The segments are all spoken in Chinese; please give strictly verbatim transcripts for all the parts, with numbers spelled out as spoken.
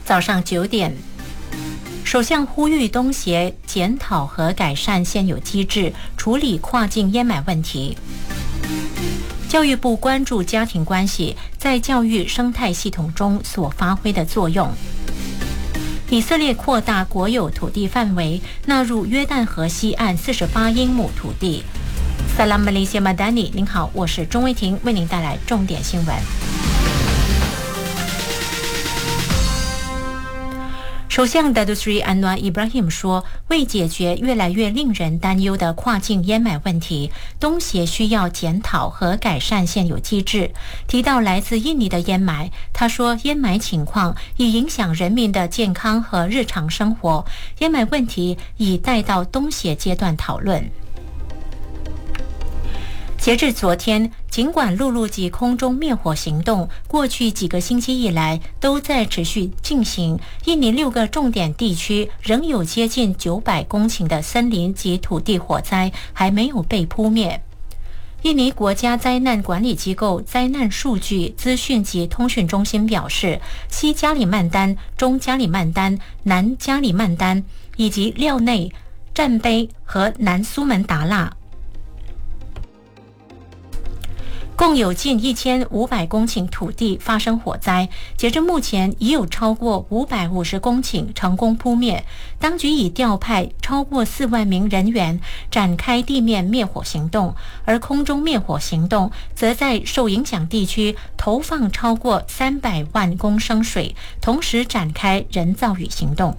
早上九点，首相呼吁东协检讨和改善现有机制，处理跨境烟霾问题。教育部关注家庭关系在教育生态系统中所发挥的作用。以色列扩大国有土地范围，纳入约旦河西岸四十八英亩土地。萨拉马利西马丹尼，您好，我是钟威婷，为您带来重点新闻。首相 Datuk Seri Anwar Ibrahim 说，为解决越来越令人担忧的跨境烟霾问题，东协需要检讨和改善现有机制。提到来自印尼的烟霾，他说烟霾情况已影响人民的健康和日常生活，烟霾问题已带到东协阶段讨论。截至昨天，尽管陆路及空中灭火行动过去几个星期以来都在持续进行，印尼六个重点地区仍有接近九百公顷的森林及土地火灾还没有被扑灭。印尼国家灾难管理机构灾难数据资讯及通讯中心表示，西加里曼丹、中加里曼丹、南加里曼丹以及廖内、占卑和南苏门答腊共有近一千五百公顷土地发生火灾，截至目前已有超过五百五十公顷成功扑灭。当局已调派超过四万名人员展开地面灭火行动，而空中灭火行动则在受影响地区投放超过三百万公升水，同时展开人造雨行动。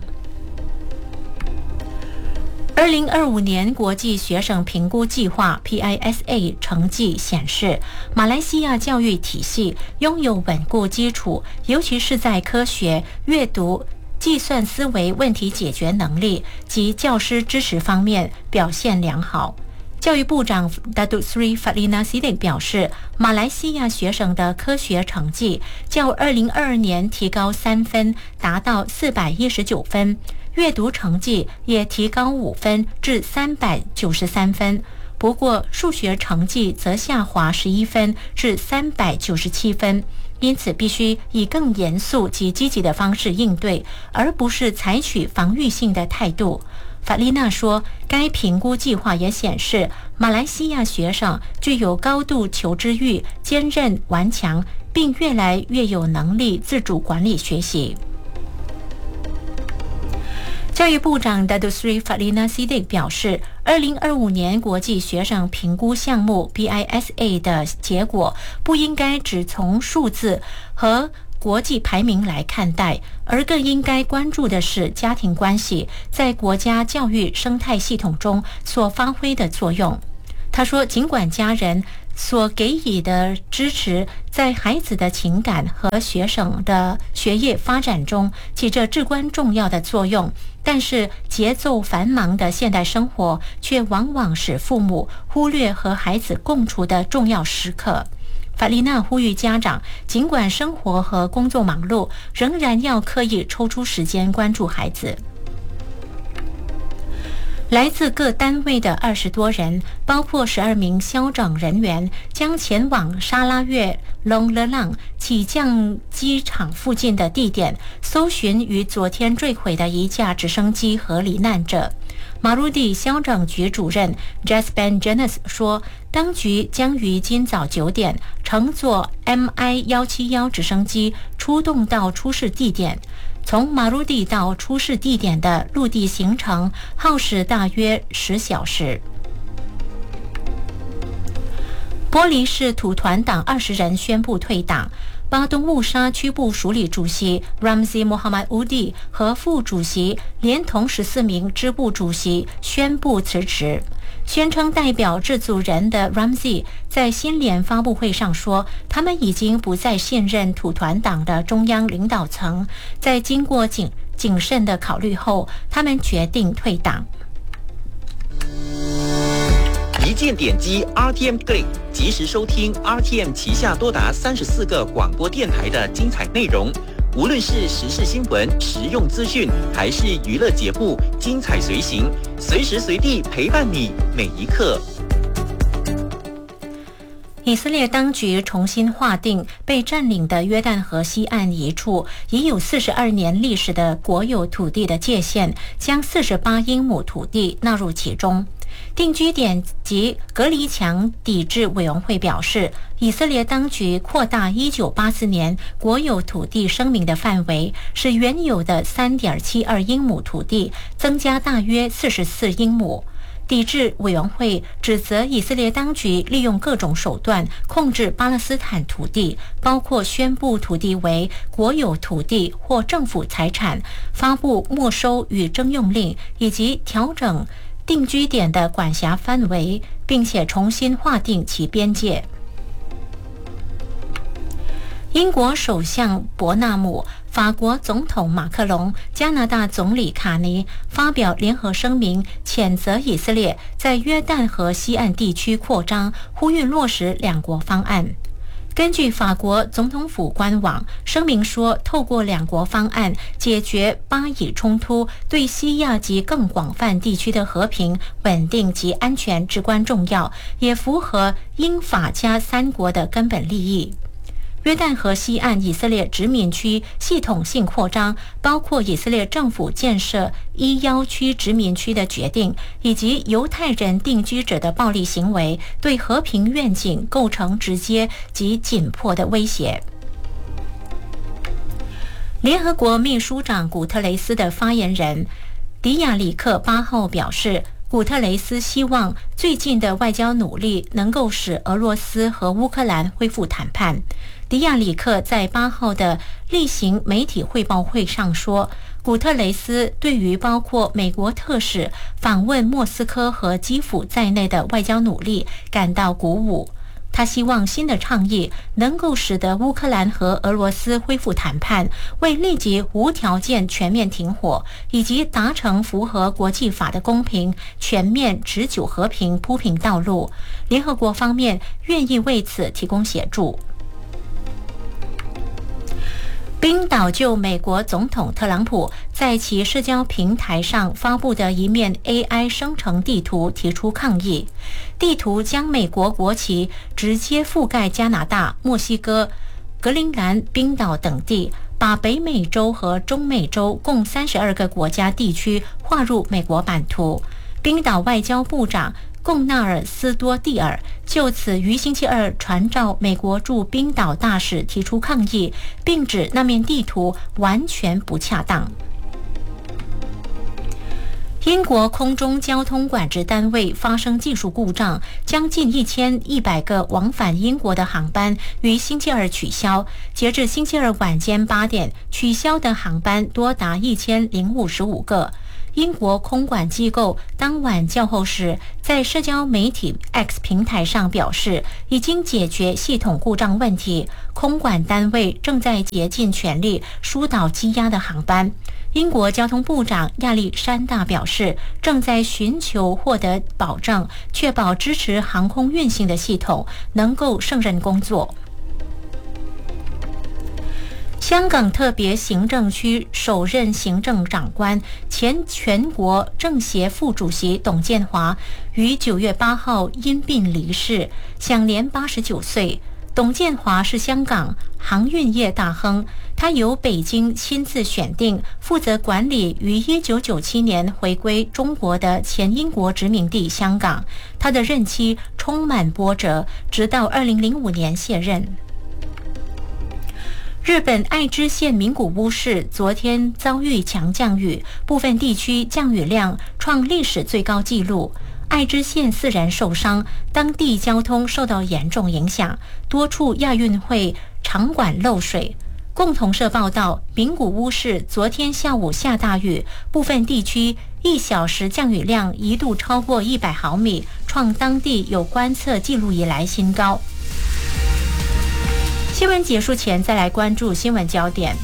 二零二五年国际学生评估计划 P I S A 成绩显示，马来西亚教育体系拥有稳固基础，尤其是在科学、阅读、计算思维问题解决能力及教师支持方面表现良好。教育部长 Datuk Seri Fadlina Siddiq 表示，马来西亚学生的科学成绩较二零二二年提高三分，达到四百一十九分。阅读成绩也提高五分至三百九十三分，不过数学成绩则下滑十一分至三百九十七分，因此必须以更严肃及积极的方式应对，而不是采取防御性的态度。法丽娜说，该评估计划也显示，马来西亚学生具有高度求知欲、坚韧顽强，并越来越有能力自主管理学习。教育部长 Datuk Seri Fadlina Siddiq 表示，二零二五年国际学生评估项目 P I S A 的结果不应该只从数字和国际排名来看待，而更应该关注的是家庭关系在国家教育生态系统中所发挥的作用。他说，尽管家人所给予的支持在孩子的情感和学生的学业发展中起着至关重要的作用，但是节奏繁忙的现代生活却往往使父母忽略和孩子共处的重要时刻。法丽娜呼吁家长，尽管生活和工作忙碌，仍然要刻意抽出时间关注孩子。来自各单位的二十多人，包括十二名消长人员，将前往沙拉越 Long Lelang 起降机场附近的地点，搜寻于昨天坠毁的一架直升机和罹难者。马鲁地消长局主任 Jaspan Jenis 说，当局将于今早九点乘坐 M I 一七一直升机出动到出事地点。从马鲁地到出事地点的陆地行程耗时大约十小时。玻璃市土团党二十人宣布退党，巴东乌沙区部署理主席 Ramzi Muhammad Udi 和副主席连同十四名支部主席宣布辞职。宣称代表制族人的 Ramzi 在新联发布会上说，他们已经不再信任土团党的中央领导层，在经过谨谨慎的考虑后，他们决定退党。 一键点击 R T M Click， 及时收听 R T M 旗下多达三十四个广播电台的精彩内容。无论是时事新闻、实用资讯，还是娱乐节目，精彩随行，随时随地陪伴你每一刻。 以色列当局重新划定被占领的约旦河西岸一处已有四十二年历史的国有土地的界限，将四十八英亩土地纳入其中。定居点及隔离墙抵制委员会表示，以色列当局扩大一九八四年国有土地声明的范围，使原有的 三点七二英亩土地增加大约四十四英亩。抵制委员会指责以色列当局利用各种手段控制巴勒斯坦土地，包括宣布土地为国有土地或政府财产，发布没收与征用令，以及调整定居点的管辖范围，并且重新划定其边界。英国首相伯纳姆、法国总统马克龙、加拿大总理卡尼发表联合声明，谴责以色列在约旦河西岸地区扩张，呼吁落实两国方案。根据法国总统府官网声明说，透过两国方案解决巴以冲突，对西亚及更广泛地区的和平、稳定及安全至关重要，也符合英法加三国的根本利益。约旦河西岸以色列殖民区系统性扩张，包括以色列政府建设一幺区殖民区的决定，以及犹太人定居者的暴力行为，对和平愿景构成直接及紧迫的威胁。联合国秘书长古特雷斯的发言人迪亚里克八号表示，古特雷斯希望最近的外交努力能够使俄罗斯和乌克兰恢复谈判。迪亚里克在八号的例行媒体汇报会上说，古特雷斯对于包括美国特使访问莫斯科和基辅在内的外交努力感到鼓舞。他希望新的倡议能够使得乌克兰和俄罗斯恢复谈判，为立即无条件全面停火以及达成符合国际法的公平、全面、持久和平铺平道路。联合国方面愿意为此提供协助。冰岛就美国总统特朗普在其社交平台上发布的一面 A I 生成地图提出抗议。地图将美国国旗直接覆盖加拿大、墨西哥、格陵兰、冰岛等地，把北美洲和中美洲共三十二个国家地区划入美国版图。冰岛外交部长贡纳尔斯多蒂尔就此于星期二传召美国驻冰岛大使提出抗议，并指那面地图完全不恰当。英国空中交通管制单位发生技术故障，将近一千一百个往返英国的航班于星期二取消。截至星期二晚间八点，取消的航班多达一千零五十五个。英国空管机构当晚较后时在社交媒体 X 平台上表示，已经解决系统故障问题，空管单位正在竭尽全力疏导积压的航班。英国交通部长亚历山大表示，正在寻求获得保证，确保支持航空运行的系统能够胜任工作。香港特别行政区首任行政长官、前全国政协副主席董建华于九月八号因病离世，享年八十九岁。董建华是香港航运业大亨，他由北京亲自选定，负责管理于一九九七年回归中国的前英国殖民地香港。他的任期充满波折，直到二零零五年卸任。日本爱知县名古屋市昨天遭遇强降雨，部分地区降雨量创历史最高纪录。爱知县四人受伤，当地交通受到严重影响，多处亚运会场馆漏水。共同社报道，名古屋市昨天下午下大雨，部分地区一小时降雨量一度超过一百毫米，创当地有观测记录以来新高。新闻结束前，再来关注新闻焦点。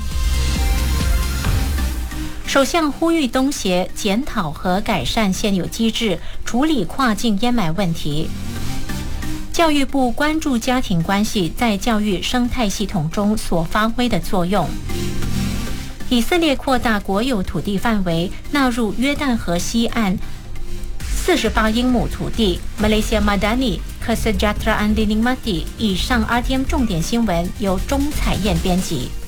首相呼吁东协检讨和改善现有机制，处理跨境掩埋问题。教育部关注家庭关系在教育生态系统中所发挥的作用。以色列扩大国有土地范围，纳入约旦河西岸四十八英亩土地。马来西亚马达尼 Kesejahteraan dinikmati。以上 R T M 重点新闻由钟彩燕编辑。